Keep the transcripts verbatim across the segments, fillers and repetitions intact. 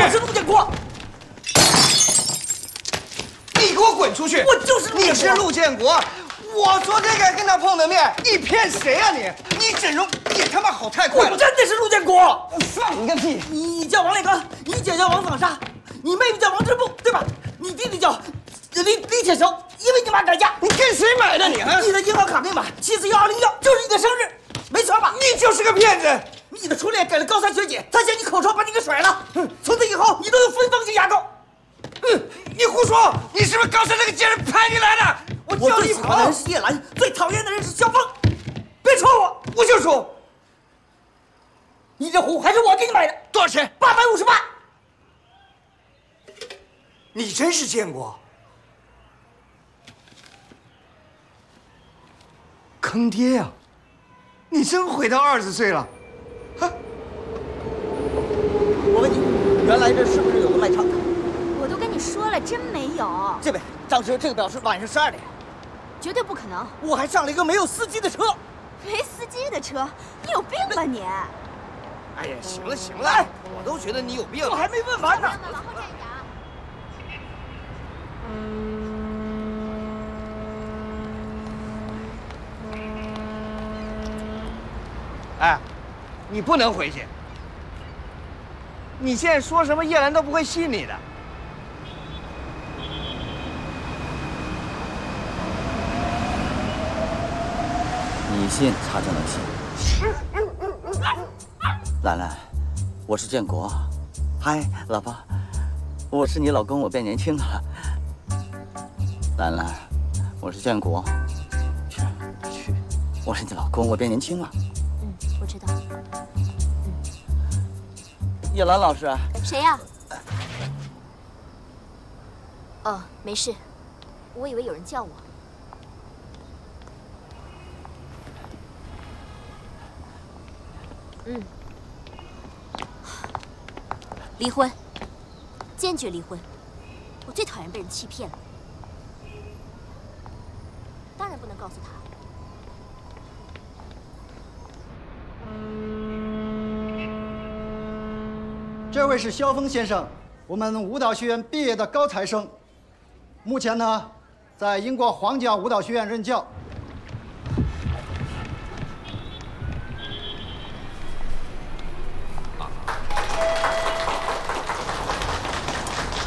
我是陆建国。 你给我滚出去！ 我就是陆建国。 你是陆建国。我昨天刚跟他碰的面，你骗谁啊你？你整容也他妈好太快了！ 我真的是陆建国。 放你个屁！ 你叫王烈刚，你姐叫王纺纱，你妹妹叫王织布，对吧？你弟弟叫李李铁雄，因为你妈改嫁。 你跟谁买的你啊？ 你的银行卡密码七四幺二零幺就是你的生日，没错吧？ 你就是个骗子！ 你的初恋给了高三学姐，她嫌你口臭，把你给甩了。从此以后，你都用芬芳型牙膏。 嗯，你胡说！你是不是高三那个贱人派你来的？我叫你跑。 最喜欢的人是叶兰，最讨厌的人是萧峰。别戳我， 我就说， 你这壶还是我给你买的， 多少钱？ 八百五十八。 你真是见过。坑爹呀！你真回到二十岁了。啊！ 我问你，原来这是不是有个卖唱的？ 我都跟你说了，真没有。 这位当时这个表是晚上十二点， 绝对不可能。 我还上了一个没有司机的车。 没司机的车？你有病吧你？ 哎呀，行了行了，我都觉得你有病。 我还没问完呢。 往后站一点啊。 哎，你不能回去。你现在说什么叶兰都不会信你的。 你信他就能信。兰兰，我是建国。嗨，老婆，我是你老公，我变年轻了。兰兰，我是建国。去去，我是你老公，我变年轻了。 嗯，我知道。 叶兰老师， 谁呀？哦，没事，我以为有人叫我。嗯，离婚，坚决离婚。我最讨厌被人欺骗了，当然不能告诉他。 这位是萧峰先生，我们舞蹈学院毕业的高材生，目前呢，在英国皇家舞蹈学院任教。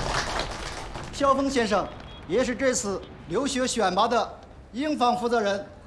萧峰先生也是这次留学选拔的英方负责人。